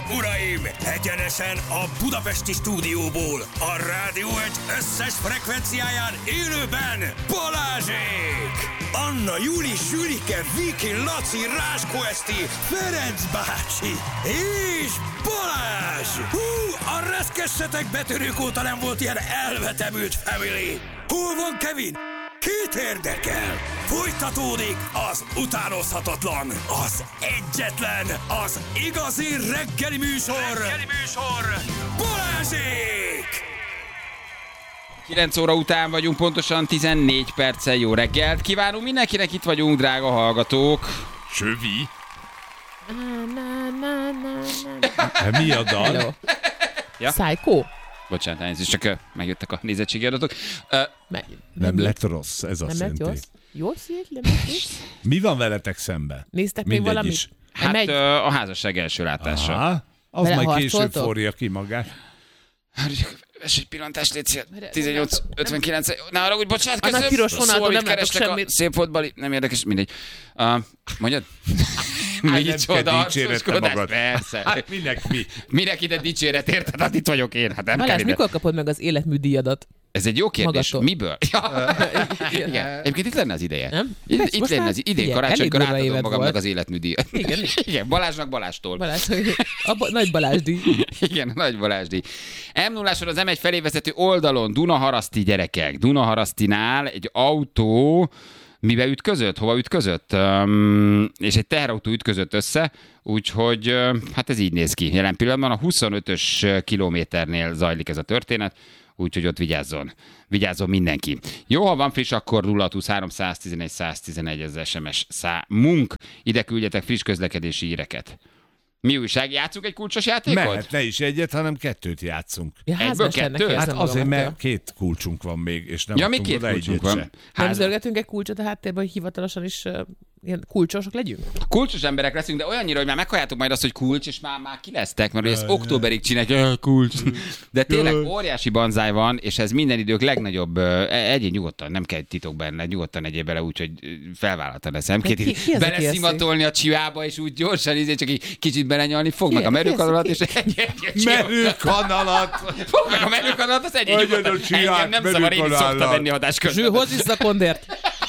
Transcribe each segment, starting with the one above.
uraim, egyenesen a budapesti stúdióból, a Rádió egy összes frekvenciáján élőben Balázsék! Anna, Júli, Sülike, Viki, Laci, Ráskó Eszti, Ferenc bácsi és Balázs! Hú, a reszkessetek betörők óta nem volt ilyen elvetemült family! Hol van Kevin? Kit érdekel? Folytatódik az utánozhatatlan, az egyetlen, az igazi reggeli műsor, Balázsék! 9 óra után vagyunk, pontosan 14 perccel. Jó reggelt kívánunk mindenkinek, itt vagyunk, drága hallgatók. Sövi? Mi a dal? Ja? Psycho? Bocsánat, elnézést, csak megjöttek a nézettségi adatok. Nem lett rossz, ez azt Nem lett jelenti. jó szét? Nem lett jó? Mi van veletek szemben? Néztek még Mindegy valamit? is. Hát Megy? a házasság első látása. Aha, az Vele majd később harcoltok? forja ki magát. Vess egy pillantást, légy szél. 18:59. Ne arra úgy, bocsánat, A nagy köszönöm. piros vonalon Szól, mit nem látok kerestek a semmit. szép volt bali. Nem érdekes, mindegy. Mondjad? Nem kell dicséretni magad. Persze. Hát minek mi? Minek ide dicséret, érted? Hát itt vagyok én. Hát nem kell Balázs, ide. mikor kapod meg az életműdíjadat? Ez egy jó kérdés. Magadtól. Miből? Ja. Igen. Egyébként itt lenne az ideje. Nem? Itt Persze, most lenne már az idén figyelj, karácsonykor elég durva átadom évad magamnak volt. az életműdíjat. Igen. Igen, Balázsnak Balástól. Balázs, nagy Balázsdi. Igen, nagy Balázsdi. M0-áson az M1 felé vezető oldalon, Dunaharaszti gyerekek. Dunaharasztinál egy autó mibe ütközött? Hova ütközött? És egy teherautó ütközött össze, úgyhogy hát ez így néz ki. Jelen pillanatban a 25-ös kilométernél zajlik ez a történet, úgyhogy ott vigyázzon mindenki. Jó, ha van friss, akkor 0623 111 111 az SMS számunk. Ide küldjetek friss közlekedési híreket. Mi újság? Játszunk egy kulcsos játékot? Mehet, ne is egyet, hanem kettőt játszunk. Ja, házmesternek kettő? érzem Hát azért, magamat. mert 2 kulcsunk van még, és nem Ja, még adtunk 2 oda kulcsunk egyet van. se. Nem zörgetünk egy kulcsot a háttérben, hogy hivatalosan is ilyen kulcsosok legyünk? Kulcsos emberek leszünk, de olyannyira, hogy már meghalljátok majd azt, hogy kulcs, és már kilesztek, mert ezt októberig csinálják, kulcs. De tényleg óriási banzáj van, és ez minden idők legnagyobb, egyén nyugodtan, nem kell titok benne, nyugodtan egyéb bele, úgyhogy felvállaltan a szemkét, Ki az, aki beleszimatolni a csivába, és úgy gyorsan, csak egy kicsit belenyalni, fog meg a merőkanalat, és egy Merőkanalat! fog meg a merőkanalat, az egyén Adjad nyugodtan. a csivát, Engem nem zavar, én is merőkanalat. szoktam venni adás közben. Zső, hozz vissza a kondért!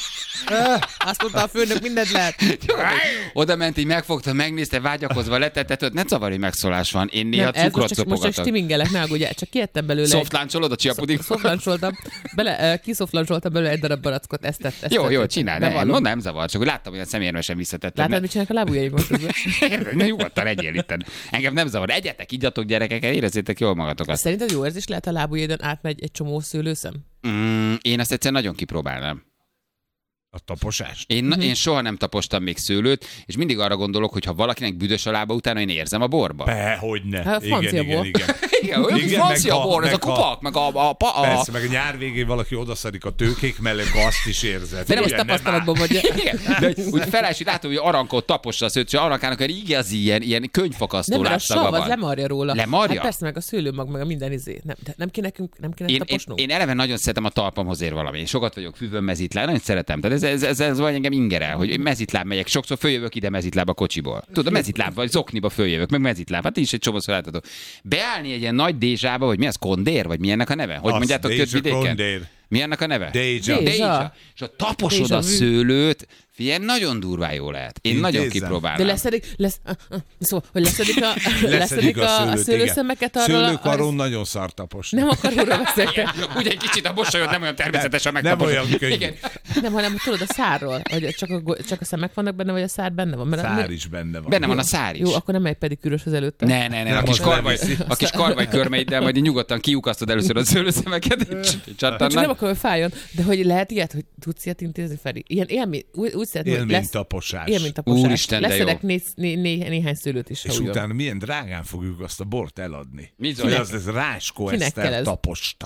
Azt mondta a főnök, mindent lehet. Oda ment, így megfogta, megnézte, vágyakozva letetett, ne zavarj, hogy megszólás van. Én néha Nem, ez cukrot most csak szopogatok. stimingelek, ne aggódj, csak kiettem belőle. Szoftláncsolod a csiapuding? Kiszoflancsoltam belőle egy darab barackot, ezt tett. Jó, csinálj, Bevallom. nem zavar, csak úgy láttam, hogy a szemérmesen visszatetted. Látod, mit csinálnak a lábujjaim most? Ne nyugodtan egyél itten. Engem nem zavar. Egyetek, igyatok gyerekek, érezzétek jól magatokat. Szerinted jó érzés lehet, a lábujjaidon átmegy egy csomó szőlőszem? Én ezt egyszer nagyon kipróbálnám. A taposást? Én soha nem tapostam még szőlőt, és mindig arra gondolok, hogy ha valakinek büdös a lába, utána én érzem a borba. Hogyne. Hát, francia bor. Igen, olyan Igen, francia meg bor, ez a meg kupak, meg a Persze, meg a nyár végén valaki odaszadik a tőkék mellé, akkor azt is érzed. De nem Ezt azt tapasztalatban vagy. Igen, de úgy felállás, látom, hogy arankot tapossa a szőt, és arakának egy igazi ilyen könyvfakasztó Nem, mert a látszaga sav az van. lemarja róla. Lemarja? Hát persze, meg a szőlőmag, meg a minden izé. Nem kéne taposnunk? Én eleve nagyon szeretem a talpamhoz ér valami. Én sokat vagyok füvön mezitláb, nagyon szeretem. Tehát ez vagy engem ingerel, hogy én mezitláb megyek. Sokszor följövök ide mezitláb a kocsiból. Tudod, mezitláb vagy zokniba följövök, meg mezitláb. Hát is egy csomószor látható. Beállni egy ilyen nagy dézsába, hogy mi az, kondér, vagy mi ennek a neve? Hogy mondjátok Kötvidéken? Mi ennek a neve? Dézsa. Dézsa. És a taposod Dézsa a vu. szőlőt, figyelj, nagyon durván jó lehet. Én nagyon Intézzem. kipróbálnám. De szóval, hogy leszedik a szőlőszemeket arról. Szőlőkaron nagyon szar taposni. Nem akar róla beszélni. Úgy egy kicsit a mosolyod nem olyan természetesen Nem megtaposod. olyan könnyű. Igen. Nem, hanem tudod a szárról, hogy csak a szemek vannak benne, vagy a szár benne van. Mert Szár is benne van. Benne van a szár is. Jó, akkor nem egy pedikűröshöz előtte. Ne, a kis karvaj körmeiddel majd nyugodtan kiukasztod először a szőlőszemeket, és Csak nem csattannak. akarom, hogy fájjon, de hogy lehet ilyet, hogy tudsz ilyet intézni, Feri? Ilyen élmény, úgy szeretném, hogy lesz Élménytaposás. élménytaposás. Úristen, de Leszedek néhány szőlőt is, ha És úgy van. utána milyen drágán fogjuk azt a bort eladni. Bizony. Hogy az Ráskó Kinek kell Eszter ez? taposta.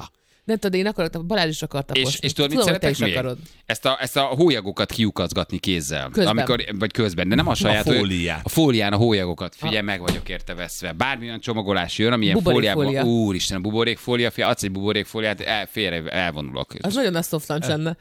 Nem tudod, én akarok, Balázs is akar taposni. És tudod, mit Tudom, hogy te szeretek is még? akarod. Ezt a hólyagokat kiukazgatni kézzel. Közben. Vagy közben, de nem a saját. fóliát. A fólián a hólyagokat. Figyelj, meg vagyok érte veszve. Bármilyen csomagolás jön, amilyen Buborékfólia. fóliában. Úristen, a buborékfólia, adsz egy buborékfóliát, félre elvonulok. Az nagyon a soft lunch lenne.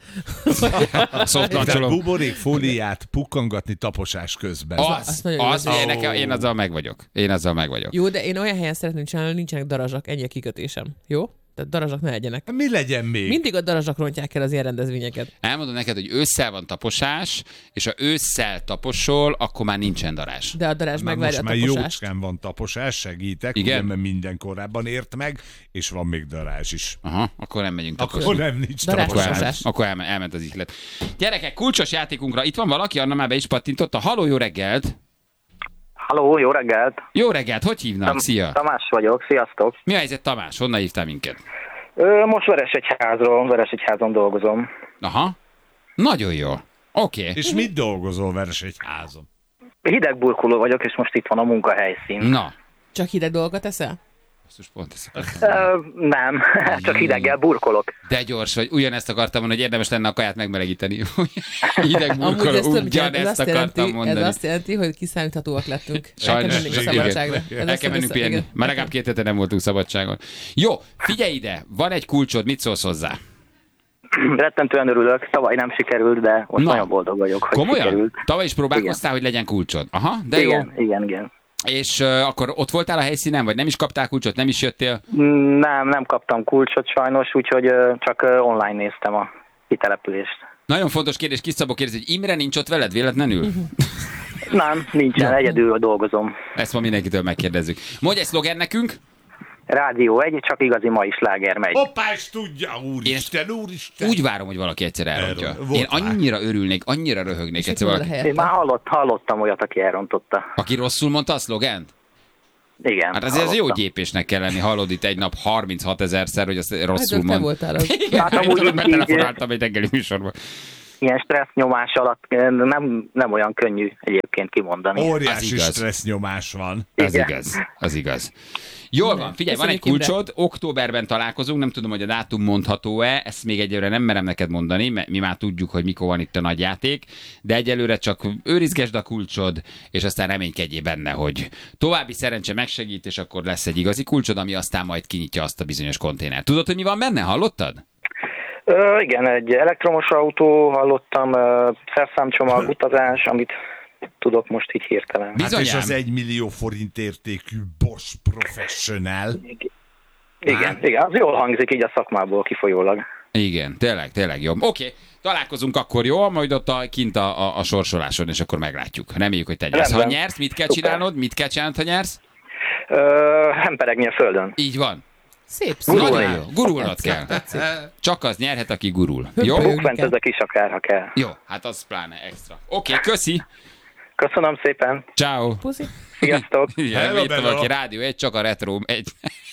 Soft Tehát lancsolom. buborék fóliát pukkangatni taposás közben. azt nagyon Az, jó. én azzal meg vagyok. Jó, de én olyan helyen szeretném csinálni, nincsenek darazsak, ennyi a kikötésem. Jó? Tehát darazsak ne legyenek. Mi legyen még? Mindig a darazsak rontják el az ilyen rendezvényeket. Elmondom neked, hogy ősszel van taposás, és ha ősszel taposol, akkor már nincsen darás. De a darázs Na, megvárja a most már taposást. jócskán van taposás, segítek, Igen? ugye, mert minden korábban ért meg, és van még darázs is. Aha, akkor nem megyünk taposni. Akkor nem nincs Darázs taposás. taposás. Akkor elment az ihlet. Gyerekek, kulcsos játékunkra. Itt van valaki, Anna már be is pattintotta. Haló, jó reggelt! Halló, jó reggelt! Jó reggelt, hogy hívnak? Szia! Tamás vagyok, sziasztok! Mi a helyzet, Tamás? Honnan hívtál minket? Most Veresegyházon dolgozom. Aha. Nagyon jó. Oké. És mit dolgozol Veresegyházon? Hidegburkoló vagyok, és most itt van a munkahelyszín. Na. Csak hideg dolgokat eszel? Basszus, pont ezt akartam. Nem, csak hideggel burkolok. De gyors vagy. Ugyanezt akartam mondani, hogy érdemes lenne a kaját megmelegíteni. Hideg Amúgy burkoló, ez több, ugyanezt akartam ez mondani. azt jelenti, hogy kiszámíthatóak lettünk. Sajnos, El kell mennünk a szabadságra. El kell mennünk pihenni. Már legalább 2 hete nem voltunk szabadságon. Jó, figyelj ide, van egy kulcsod, mit szólsz hozzá? Rettentően örülök, tavaly nem sikerült, de most nagyon boldog vagyok, hogy Komolyan? sikerült. Tavaly is próbálkoztál, hogy legyen kulcsod? Aha, de Igen, jó. igen. És akkor ott voltál a helyszínen, vagy nem is kaptál kulcsot, nem is jöttél? Nem kaptam kulcsot sajnos, úgyhogy csak online néztem a kitelepülést. Nagyon fontos kérdés, Kis Szabó kérdezi, hogy Imre nincs ott veled véletlenül? Nem, nincsen, egyedül dolgozom. Ezt ma mindenkitől megkérdezzük. Mondj egy szlogen nekünk. Rádió 1, csak igazi mai sláger megy. Hoppá, és tudja, úristen. Úgy várom, hogy valaki egyszer elrontja. Erről volt Én annyira örülnék, annyira röhögnék egyszer valaki. Én már hallottam olyat, aki elrontotta. Aki rosszul mondta a szlogent? Igen. Hát azért ez jó hallottam. gyépésnek kell lenni, hallod itt egy nap 36 000-szer, hogy azt rosszul Hát, te mond. voltál az. Igen, Hát amúgy én így- betelefonáltam egy reggeli műsorban. Ilyen stressz nyomás alatt nem olyan könnyű egyébként kimondani. Az Óriási igaz. stressznyomás van. Az Igen. igaz, az igaz. Jól van, figyelj, van egy Köszönjük, Imre. kulcsod, októberben találkozunk, nem tudom, hogy a dátum mondható-e, ezt még egyelőre nem merem neked mondani, mert mi már tudjuk, hogy mikor van itt a nagy játék, de egyelőre csak őrizgesd a kulcsod, és aztán reménykedjél benne, hogy további szerencse megsegít, és akkor lesz egy igazi kulcsod, ami aztán majd kinyitja azt a bizonyos konténert. Tudod, hogy mi van benne? Hallottad? Igen, egy elektromos autó, hallottam, szerszámcsomag, utazás, amit tudok most így hirtelen. Hát és Bizonyám. az 1 millió forint értékű Bosch Professional. Igen, az jól hangzik így a szakmából kifolyólag. Igen, tényleg jó. Oké, találkozunk akkor, jó? Majd ott kint a sorsoláson, és akkor meglátjuk. Reméljük, hogy te nyersz. Ha Rendben. nyersz, mit kell Szuper. csinálnod? Mit kell csinálnod, ha nyersz? Hemperegni a földön. Így van. Szép. Nagyon szép. jó. Gurulnod Tetszik, kell. tetszik. Csak az nyerhet, aki gurul. Jó? Hömpölyög. Bukfentezek is akár, ha kell. Jó, hát az pláne extra. Oké, köszi. Köszönöm szépen. Ciao. Puszi. Sziasztok. Igen, itt valaki rádió, egy csak a retro, egy.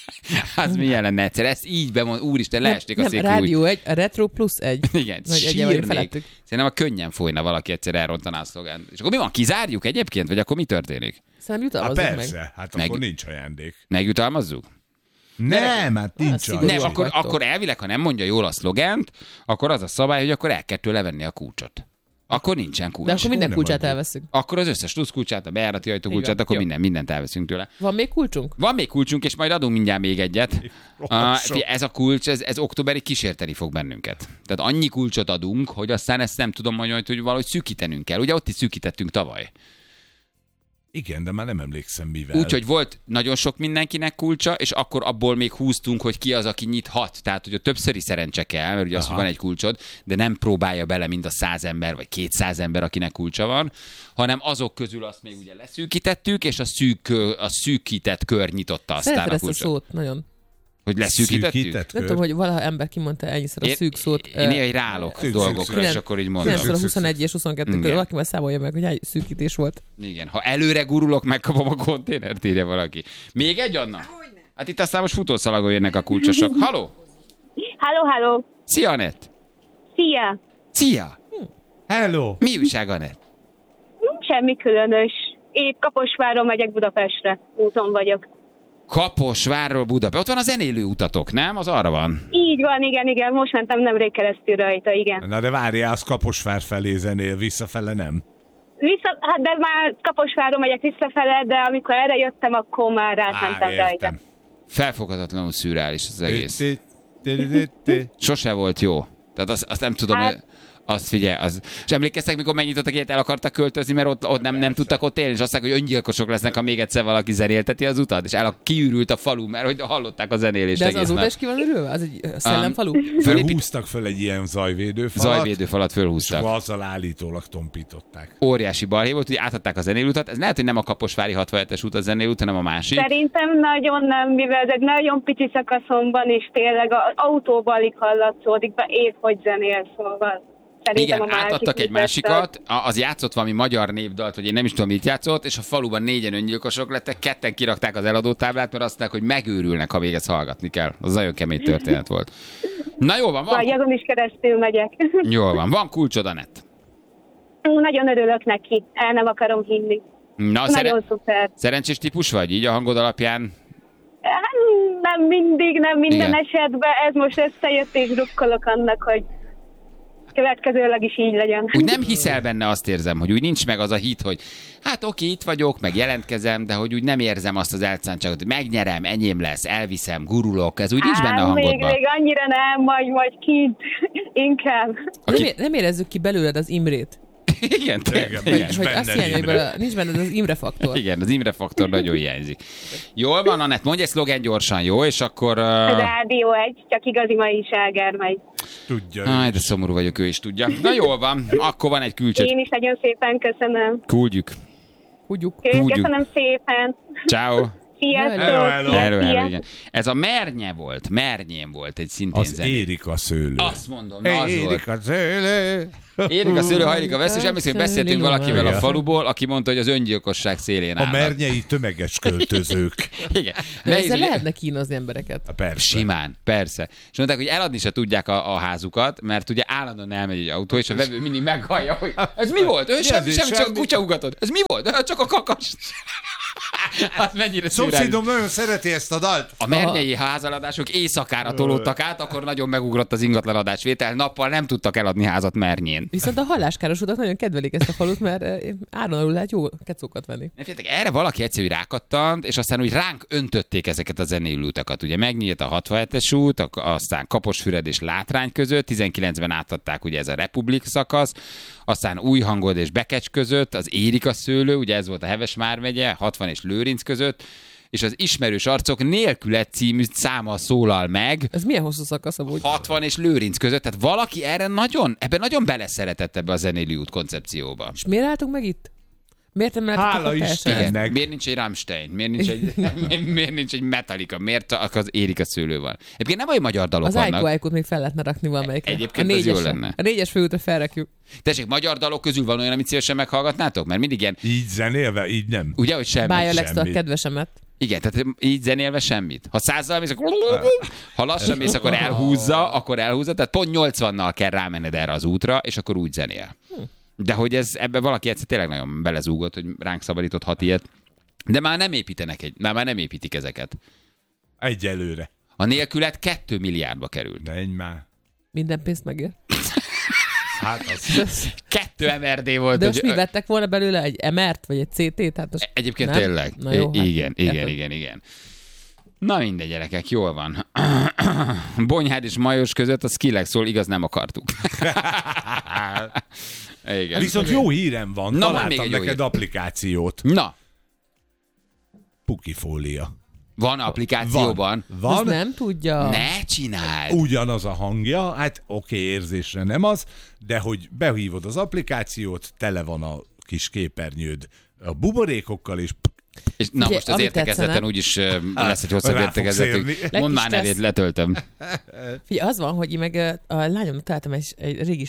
Az milyen lenne egyszer? Ezt így bemond, úristen, leesték a Nem, székről. rádió 1, a retro plusz 1. Igen, Vagy egyen vagyunk sírnék. felettük. Szerintem a könnyen folyna valaki egyszer elrontaná a szlogán. És akkor mi van, kizárjuk egyébként, vagy akkor mi történik? Szerintem Hát jutalmazzuk persze, meg. hát Meg- akkor nincs ajándék. Megjutalmazzuk? Nem, hát nincs szigorú. ajándék. Nem, vagytok. akkor elvileg, ha nem mondja jól a szlogent, akkor az a szabály, hogy akkor el kell tőle venni a kulcsot. Akkor nincsen kulcs. De akkor minden nem kulcsát adjuk. elveszünk. Akkor az összes plusz kulcsát, a bejárati ajtó Így kulcsát, van. akkor Jó. mindent elveszünk tőle. Van még kulcsunk? Van még kulcsunk, és majd adunk mindjárt még egyet. Sok. Ez a kulcs, ez októberig kísérteni fog bennünket. Tehát annyi kulcsot adunk, hogy aztán ezt nem tudom majd, hogy valahogy szűkítenünk kell. Ugye ott is szűkítettünk tavaly. Igen, de már nem emlékszem mivel. Úgyhogy volt nagyon sok mindenkinek kulcsa, és akkor abból még húztunk, hogy ki az, aki nyithat. Tehát, hogy a többszöri szerencse kell, mert ugye az, hogy van egy kulcsod, de nem próbálja bele mind a 100 ember, vagy 200 ember, akinek kulcsa van, hanem azok közül azt még ugye leszűkítettük, és a szűkített kör nyitotta aztán Szereted a ezt a kulcsot. szót nagyon. Hogy leszűkítettük? Szűkített Nem kör. tudom, hogy valaha ember kimondta ennyiszer a szűk szót. Én néha így rálok szűk, dolgokra, szűk, és szűk. akkor így mondom. 9 a 21 és 22 Igen. között valaki már számolja meg, hogy hány szűkítés volt. Igen, ha előre gurulok, megkapom a konténert, írja valaki. Még egy, Anna? Hát itt aztán most futószalagon jönnek a kulcsosok. Halló? Halló. Szia, Anett! Szia! Szia! Hello! Mi újság, Anett? Semmi különös. Épp Kaposváron megyek Budapestre. Úton vagyok. Kaposvárról Budapest. Ott van a zenélő utatok, nem? Az arra van. Így van, igen. Most mentem nemrég keresztül rajta, igen. Na de várjál, az Kaposvár felé zenél, visszafele nem. Hát de már Kaposváron megyek visszafele, de amikor erre jöttem, akkor már rátmentem rajta. Felfoghatatlanul szürreális az egész. Sose volt jó. Tehát azt nem tudom, Hát- azt figyelj, és emlékeztek, mikor megnyitottak ilyet, el akartak költözni, mert ott nem tudtak ott élni, és azt mondták, hogy öngyilkosok lesznek, ha még egyszer valaki zenélteti az utat, és kiürült a falu, mert hogy hallották a zenélést. De ez egész azóta nap. is ki van örülve? Az egy szellemfalu? Fölhúztak föl egy ilyen zajvédőfalat. Zajvédőfalat És fölhúztak. azzal állítólag tompították. Óriási balhé volt, hogy átadták a zenélőutat. Ez lehet, hogy nem a Kaposvári 67-es út a zenélőút, hanem a másik. Szerintem nagyon nem, mivel ez egy nagyon pici szakaszon van, és tényleg az autóban alig hallatszódik be épp, hogy zenél, szóval. Szerintem Igen, a másik átadtak egy biztos, másikat, az játszott valami magyar népdalt, vagy én nem is tudom, mit játszott, és a faluban 4-en öngyilkosok lettek, 2 kirakták az eladótáblát, mert azt mondták, hogy megőrülnek, ha még ezt hallgatni kell. Az nagyon kemény történet volt. Na jó van, Vagy azon is keresztül megyek. Jól van kulcsod, Anett. Nagyon örülök neki, el nem akarom hinni. Na, Nagyon szuper. szerencsés típus vagy, így a hangod alapján? Hát, nem mindig, nem minden Igen. esetben, ez most összejött, és drukkolok annak, hogy következőleg is így legyen. Úgy nem hiszel benne, azt érzem, hogy úgy nincs meg az a hit, hogy hát oké, itt vagyok, meg jelentkezem, de hogy úgy nem érzem azt az elszántságot, hogy megnyerem, enyém lesz, elviszem, gurulok, ez úgy nincs benne a hangodban. Még annyira nem, majd kint, inkább. Nem érezzük ki belőled az Imrét. Igen, Igen, igen. nincs Hogy benne azt hiányzik, Imre. hogy nincs benned az Imre faktor. Igen, az Imre faktor nagyon hiányzik. Jól van, Anett, mondj egy szlogen gyorsan, jó? És akkor... Rádió 1, csak igazi mai ságer megy. Tudja. Aj, de szomorú vagyok, ő is tudja. Na jól van, akkor van egy külcsöt. Én is nagyon szépen köszönöm. Küldjük. Húgyjuk. Köszönöm szépen. Ciao. Sziasztok. Hello. Erről, igen. Ez a Mernye volt, Mernyén volt egy szintén Az zenét. érik a szőlő. Azt mondom, na az volt. Érik a szőlő. Érik a szőlő, hajlik a vesző, és emlékszem, hogy beszéltünk valakivel a faluból, aki mondta, hogy az öngyilkosság szélén A áll. mernyei tömeges költözők. Igen. De Nehéz, ezzel ugye? lehetne kínozni embereket. Persze. Simán, persze. És mondták, hogy eladni se tudják a házukat, mert ugye állandóan elmegy egy autó, és a vevő mindig meghallja, hogy ez mi volt? Ő semmi, csak a kutya ugatott. Ez mi volt? Csak a kakas. Hát mennyire Szomszédom nagyon szereti ezt a dalt. A mernyei házaladások éjszakára tolódtak át, akkor nagyon megugrott az ingatlanadásvétel, nappal nem tudtak eladni házat Mernyén. Viszont a halláskárosodak nagyon kedvelik ezt a falut, mert áron alul lehet jó kecókat venni. Nem féltek, erre valaki egyszer úgy rákattant, és aztán úgy ránk öntötték ezeket a zenélő utakat. Ugye megnyílt a 67-es út, aztán Kaposfüred és Látrány között, 19-ben átadták ugye ez a Republik szakasz, aztán Újhangod és Bekecs között, az Érik a szőlő, ugye ez volt a Hevesmár megye, 60 és Lőrinc között, és az Ismerős arcok nélküle című száma szólal meg, Ez milyen hosszú szakasz amúgy? 60 és Lőrinc között, tehát valaki ebben nagyon beleszeretett ebbe a zenélő út koncepcióba. És miért álltunk meg itt? Miért nem lehetett Hála a Istennek. Igen. Ennek. Miért nincs egy Rammstein? Miért nincs egy Metallica? Miért az Érik a szőlő van? Egyébként nem olyan magyar dalok Az vannak. Aiko még fel lehetne rakni valamelyikre. Egyébként a az jó 4-esre. lenne. A 4-es főútra felrakjuk. Tessék, magyar dalok közül van olyan, amit szívesen meghallgatnátok? Mert mindig ilyen, Így zenélve, így nem. ugye, hogy semmi. Bája Lex a semmit. kedvesemet. Igen, tehát így zenélve semmit. Ha 100-zal mész, akkor... Ha lassan mész, akkor elhúzza, tehát pont 80-nal kell rámenned erre az útra, és akkor úgy zenél. De hogy ebbe valaki egyszer tényleg nagyon belezúgott, hogy ránk szabadított 6 ilyet. De már nem már nem építik ezeket. Egyelőre. A nélkület 2 milliárdba került. De egy már. Minden pénzt megér. Hát az... 2 MRD volt. De most hogy- mi vettek volna belőle? Egy MR-t vagy egy CT-t? Hát most Egyébként nem? tényleg. Na jó, hát Igen. értem. Na mindegy, gyerekek, jól van. Bonyhád és Majos között a Skillex szól, igaz, nem akartuk. Igen. Viszont jó hírem van. Na, van még Találtam egy jó neked hír. applikációt. Na, Pukifólia. van applikációban. Az Van. nem tudja. Ne csináld! Ugyanaz a hangja, hát oké, érzésre nem az, de hogy behívod az applikációt, tele van a kis képernyőd a buborékokkal, és És na Ugye, most az ami értekezleten tetszene- úgyis lesz egy hosszabb Rá fogsz értekezletünk. érni. Mondd már Legkis nevét, tesz. letöltöm. Figyelj, az van, hogy én meg a lányomnak találtam egy régi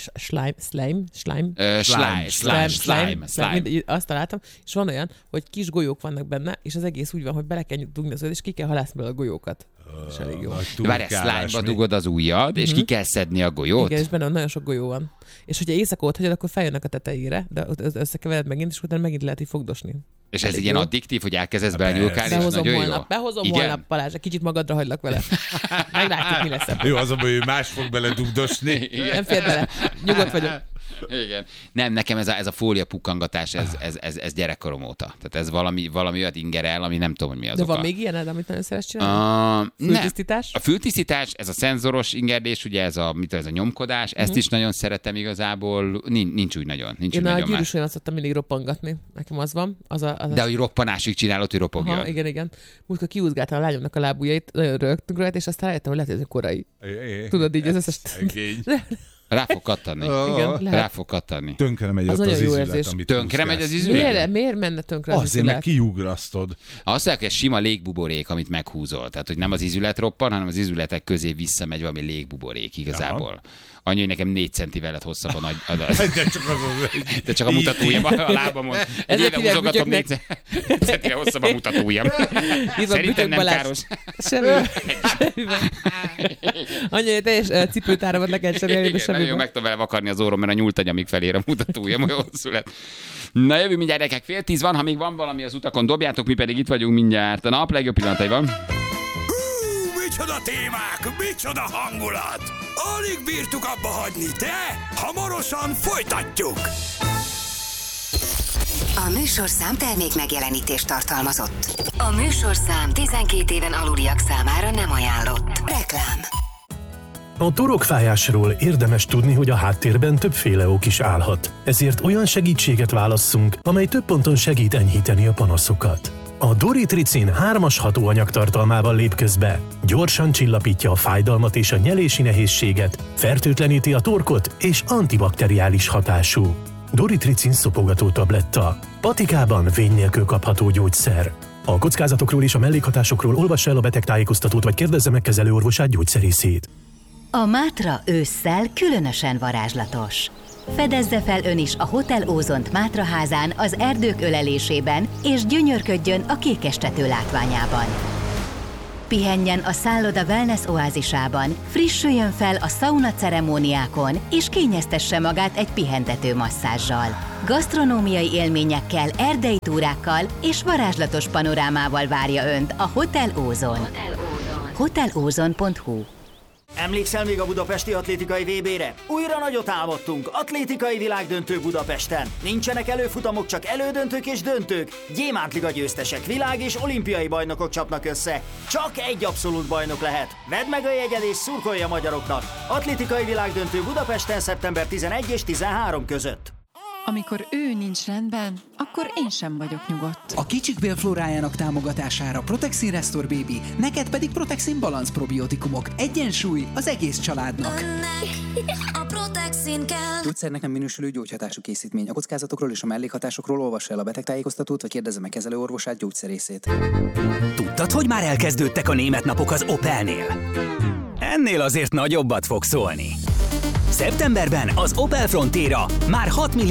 slime. Mindegy, azt találtam, és van olyan, hogy kis golyók vannak benne, és az egész úgy van, hogy bele kell dugni az öt, és ki kell halászni belőle a golyókat. És elég jó. Várj, slime-ba dugod az ujjad, és ki kell szedni a golyót? Igen, és benne nagyon sok golyó van. És hogyha éjszaka ott hagyod, akkor feljönnek a tetejére, de összekevered megint, és utána megint lehet így fogdosni. És ez ilyen addiktív, hogy elkezdesz belenyúlkálni, és nagyon jó. Behozom holnap, Balázs, egy kicsit magadra hagylak vele. Meglátjuk, mi lesz ebből. Jó, az, hogy más fog bele dugdosni. Nem fér bele. Nyugodt vagyok. Igen. Nem, nekem ez a fólia pukkangatás, ez gyerekkorom óta. Tehát ez valami olyat ingerel, ami nem tudom, hogy mi az de oka. van még ilyen, amit nagyon szeretsz csinálni? Fültisztítás? A fültisztítás, ez a szenzoros ingerdés, ugye ez a nyomkodás, ezt is nagyon szeretem igazából. Nincs úgy nagyon. Én a gyűrűs olyan szoktam mindig roppangatni. Nekem az van. De hogy roppanásig csinálod, hogy ropogjon. Aha, igen. Múltkor kiúzgáltam a lányomnak a lábujjait, nagyon rögtünk rajta, és aztán rájöttem, hogy lehet, hogy ez korai. Tudod, így az összes... Rá fog kattani. Igen, rá fog kattani. Tönkre megy az izület, amit tönkre megy az izület? Miért menne tönkre az izület? Azért, mert kiugrasztod. Azt mondják, hogy ez sima légbuborék, amit meghúzol. Tehát, hogy nem az izület roppan, hanem az izületek közé visszamegy valami légbuborék igazából. Ja. Annyi, hogy nekem 4 centivel lett hosszabb a nagy... De csak a mutatójam a lábamon. Egy éve húzogatom 4 centivel hosszabb a mutatójam. Szerintem nem káros. Semmi. Annyi, hogy teljes cipőtáramat le kell cserélni, de semmi. Nagyon meg tudom vele vakarni az orrom, mert a nyúltagy, amíg felér a mutatójam, olyan hosszú lett. Na jövő mindjárt, gyerekek, 9:30 van, ha még van valami az utakon, dobjátok, mi pedig itt vagyunk mindjárt. A nap legjobb pillanataiban. Micsoda témák, micsoda hangulat! Alig bírtuk abba hagyni, de hamarosan folytatjuk! A műsorszám termék megjelenítést tartalmazott. A műsorszám 12 éven aluliak számára nem ajánlott. Reklám. A torokfájásról érdemes tudni, hogy a háttérben többféle ok is állhat. Ezért olyan segítséget válasszunk, amely több ponton segít enyhíteni a panaszokat. A Doritricin 3-as hatóanyag tartalmával lép közbe. Gyorsan csillapítja a fájdalmat és a nyelési nehézséget, fertőtleníti a torkot és antibakteriális hatású. Doritricin szopogató tabletta. Patikában vény nélkül kapható gyógyszer. A kockázatokról és a mellékhatásokról olvassa el a betegtájékoztatót, vagy kérdezze meg kezelőorvosát, gyógyszerészét. A Mátra ősszel különösen varázslatos. Fedezze fel ön is a Hotel Ózont Mátraházán az erdők ölelésében, és gyönyörködjön a kékestető látványában. Pihenjen a szálloda wellness oázisában, frissüljön fel a szauna ceremóniákon, és kényeztesse magát egy pihentető masszázsal. Gasztronómiai élményekkel, erdei túrákkal és varázslatos panorámával várja önt a Hotel Ózon. hotelozon.hu. Emlékszel még a budapesti atlétikai VB-re? Újra nagyot álmodtunk, atlétikai világdöntő Budapesten. Nincsenek előfutamok, csak elődöntők és döntők. Gyémántliga győztesek, világ- és olimpiai bajnokok csapnak össze. Csak egy abszolút bajnok lehet. Vedd meg a jegyed és szurkolj a magyaroknak. Atlétikai világdöntő Budapesten szeptember 11 és 13 között. Amikor ő nincs rendben, akkor én sem vagyok nyugodt. A kicsik bélflórájának támogatására Protexin Restore Baby, neked pedig Protexin Balance probiotikumok. Egyensúly az egész családnak. A Protexin kell. Gyógyszernek nem minősülő gyógyhatású készítmény. A kockázatokról és a mellékhatásokról olvassa el a betegtájékoztatót, vagy kérdezze meg kezelőorvosát, gyógyszerészét. Tudtad, hogy már elkezdődtek a német napok az Opelnél? Ennél azért nagyobbat fog szólni. Szeptemberben az Opel Frontera már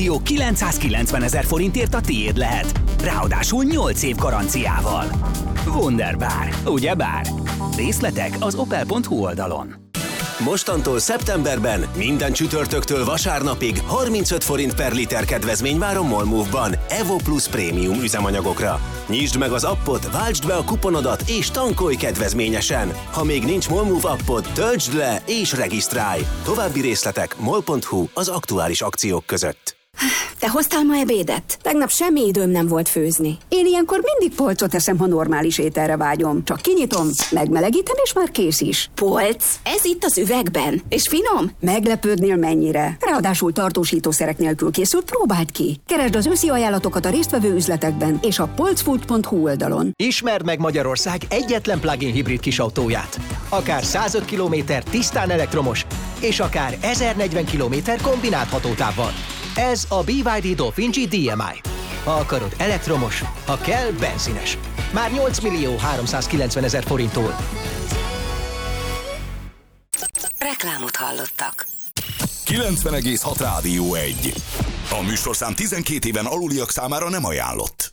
6.990.000 forintért a tiéd lehet. Ráadásul 8 év garanciával. Wunderbar, ugyebár? Részletek az opel.hu oldalon. Mostantól szeptemberben minden csütörtöktől vasárnapig 35 forint per liter kedvezmény vár a MOLMOVE-ban Evo Plus prémium üzemanyagokra. Nyisd meg az appot, váltsd be a kuponodat és tankolj kedvezményesen. Ha még nincs MOLMOVE appod, töltsd le és regisztrálj. További részletek mol.hu az aktuális akciók között. Te hoztál ma ebédet? Tegnap semmi időm nem volt főzni. Én ilyenkor mindig polcot eszem, ha normális ételre vágyom. Csak kinyitom, megmelegítem, és már kész is. Polc? Ez itt az üvegben. És finom? Meglepődnél mennyire. Ráadásul tartósítószerek nélkül készült, próbáld ki. Keresd az őszi ajánlatokat a résztvevő üzletekben és a polcfood.hu oldalon. Ismerd meg Magyarország egyetlen plug-in hibrid kisautóját. Akár 105 km tisztán elektromos, és akár 1040 km kombinált hatótávval. Ez a BYD Dolphin G DMI. Ha akarod elektromos, ha kell benzines. Már 8.390.000 forinttól. Reklámot hallottak. 90,6 Rádió 1. A műsorszám 12 éven aluliak számára nem ajánlott.